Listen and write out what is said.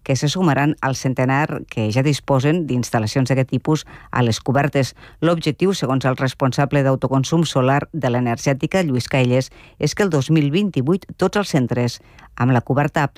que se sumaran al centenar que ja disposen d'instal·lacions d'aquest tipus a les cobertes. L'objectiu, segons el responsable d'autoconsum solar de l'energètica, Lluís Caelles, és que el 2028 tots els centres amb la coberta